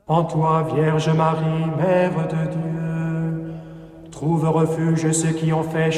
En toi, Vierge Marie, Mère de Dieu, trouve refuge ceux qui ont fait